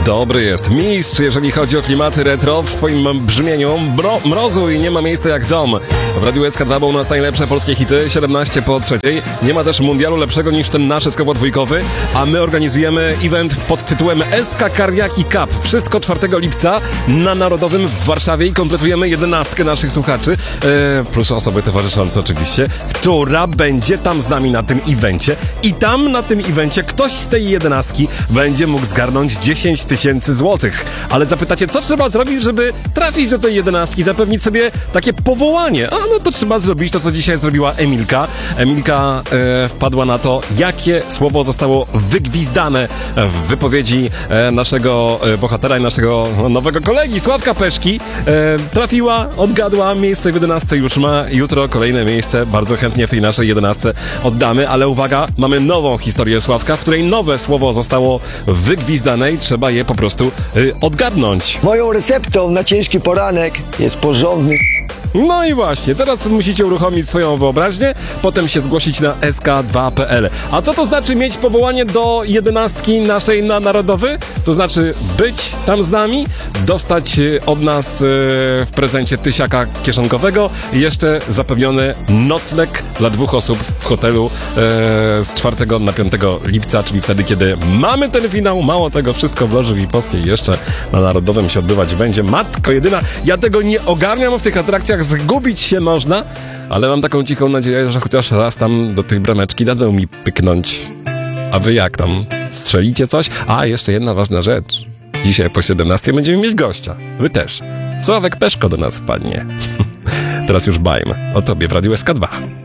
Dobry jest mistrz, jeżeli chodzi o klimaty retro w swoim brzmieniu. Mrozu i nie ma miejsca jak dom. W Radiu SK2 był u nas najlepsze polskie hity, 17 po 3. Nie ma też mundialu lepszego niż ten nasz SK2, a my organizujemy event pod tytułem SK Kariaki Cup. Wszystko 4 lipca na Narodowym w Warszawie i kompletujemy 11 naszych słuchaczy, plus osoby towarzyszące oczywiście, która będzie tam z nami na tym evencie. I tam na tym evencie ktoś z tej 11 będzie mógł zgarnąć 10 000 złotych. Ale zapytacie, co trzeba zrobić, żeby trafić do tej 11, zapewnić sobie takie powołanie? A no to trzeba zrobić to, co dzisiaj zrobiła Emilka. Emilka wpadła na to, jakie słowo zostało wygwizdane w wypowiedzi naszego bohatera i naszego nowego kolegi, Sławka Peszki. Trafiła, odgadła, miejsce w 11 już ma. Jutro kolejne miejsce, bardzo chętnie w tej naszej 11 oddamy, ale uwaga, mamy nową historię Sławka, w której nowe słowo zostało wygwizdane i trzeba je po prostu odgadnąć. Moją receptą na ciężki poranek jest porządny... No i właśnie, teraz musicie uruchomić swoją wyobraźnię, potem się zgłosić na sk2.pl. A co to znaczy mieć powołanie do 11 naszej na Narodowy? To znaczy być tam z nami, dostać od nas w prezencie tysiaka kieszonkowego i jeszcze zapewniony nocleg dla 2 osób w hotelu z 4 na 5 lipca, czyli wtedy, kiedy mamy ten finał. Mało tego, wszystko w Loży Wipowskiej jeszcze na Narodowym się odbywać będzie. Matko jedyna, ja tego nie ogarniam w tych atrakcjach, zgubić się można, ale mam taką cichą nadzieję, że chociaż raz tam do tej brameczki dadzą mi pyknąć. A wy jak tam? Strzelicie coś? A, jeszcze jedna ważna rzecz. Dzisiaj po 17 będziemy mieć gościa. Wy też. Sławek Peszko do nas wpadnie. Teraz już bajmy o tobie w Radiu SK2.